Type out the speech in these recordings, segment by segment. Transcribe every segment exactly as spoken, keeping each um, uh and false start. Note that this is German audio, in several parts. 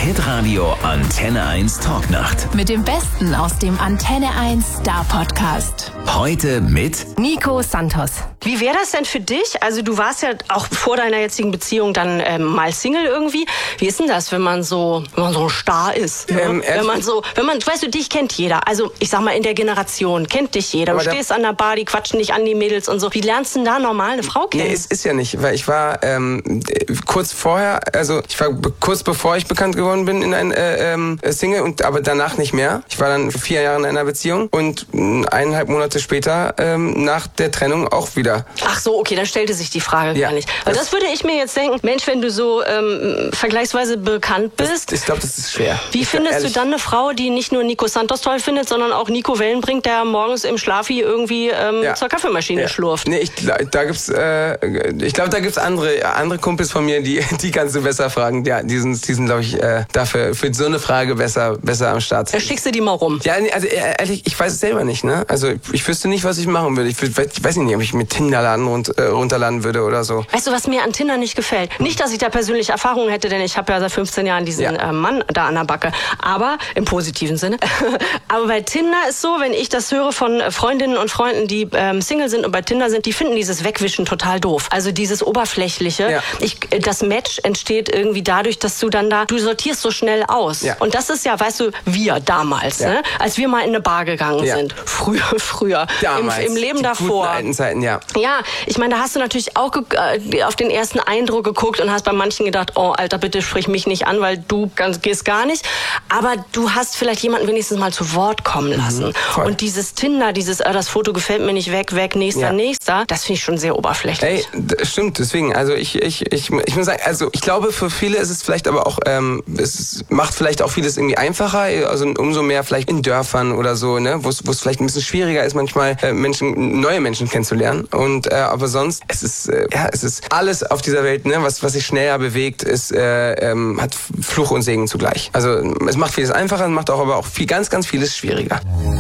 Hitradio Antenne eins Talknacht. Mit dem Besten aus dem Antenne eins Star Podcast. Heute mit Nico Santos. Wie wäre das denn für dich? Also du warst ja auch vor deiner jetzigen Beziehung dann ähm, mal Single irgendwie. Wie ist denn das, wenn man so, wenn man so ein Star ist? Ne? Ähm, wenn man so, wenn man, weißt du, dich kennt jeder. Also ich sag mal, in der Generation kennt dich jeder. Du Aber da- stehst an der Bar, die quatschen dich an, die Mädels und so. Wie lernst du denn da normal eine Frau kennen? Nee, es ist ja nicht, weil ich war ähm, kurz vorher, also ich war be- kurz bevor ich bekannt geworden bin in ein äh, ähm, Single, und aber danach nicht mehr. Ich war dann vier Jahre in einer Beziehung und mh, eineinhalb Monate später ähm, nach der Trennung auch wieder. Ach so, okay, dann stellte sich die Frage Ja, gar nicht. Weil das, das- würde ich mir jetzt denken, Mensch, wenn du so ähm, vergleichsweise bekannt bist, Ich glaube, das ist schwer. wie Ich, findest ehrlich, du dann eine Frau, die nicht nur Nico Santos toll findet, sondern auch Nico Wellenbrink, der morgens im Schlafi irgendwie ähm, Ja. zur Kaffeemaschine Ja. schlurft? Nee, ich, gla- da gibt's, äh, ich glaube, da gibt's andere, andere Kumpels von mir, die, die kannst du besser fragen. Ja, die sind, die sind, glaube ich, äh, dafür für so eine Frage besser, besser am Start. Da schickst du die mal rum. Ja, nee, also äh, ehrlich, ich weiß es selber nicht, ne? Also ich wüsste nicht, was ich machen würde. Ich, wü- ich weiß nicht, ob ich mit Tinder laden und, äh, runterladen würde oder so. Weißt du, was mir an Tinder nicht gefällt? Nicht, dass ich da persönliche Erfahrungen hätte, denn ich habe ja seit fünfzehn Jahren diesen Ja. äh, Mann da an der Backe. Aber im positiven Sinne. Aber bei Tinder ist so, wenn ich das höre von äh, Freundinnen und Freunden, die ähm, Single sind und bei Tinder sind, die finden dieses Wegwischen total doof. Also dieses Oberflächliche. Ja. Ich, äh, das Match entsteht irgendwie dadurch, dass du dann da, du sortierst so schnell aus. Ja. Und das ist ja, weißt du, wir damals, Ja. ne? Als wir mal in eine Bar gegangen Ja. sind. Früher, früher. Damals, Im, Im Leben die davor. guten alten Zeiten, ja. Ja, ich meine, da hast du natürlich auch ge- äh, auf den ersten Eindruck geguckt und hast bei manchen gedacht, oh Alter, bitte sprich mich nicht an, weil du ganz, gehst gar nicht. Aber du hast vielleicht jemanden wenigstens mal zu Wort kommen lassen. voll. Und dieses Tinder, dieses, äh, das Foto gefällt mir nicht, weg, weg, nächster, Ja. nächster, das finde ich schon sehr oberflächlich. Ey, d- stimmt, deswegen, also ich, ich, ich, ich muss sagen, also ich glaube, für viele ist es vielleicht aber auch, ähm, es macht vielleicht auch vieles irgendwie einfacher, also umso mehr vielleicht in Dörfern oder so, ne, wo es wo es vielleicht ein bisschen schwieriger ist, manchmal äh, Menschen, neue Menschen kennenzulernen. Und äh, aber sonst, es ist, äh, ja, es ist alles auf dieser Welt, ne, was, was sich schneller bewegt, ist, äh, ähm, hat Fluch und Segen zugleich. Also es macht vieles einfacher, macht auch aber auch viel, ganz, ganz vieles schwieriger.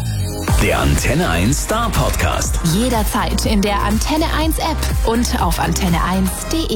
der Antenne eins Star Podcast. Jederzeit in der Antenne eins App und auf antenne eins punkt de.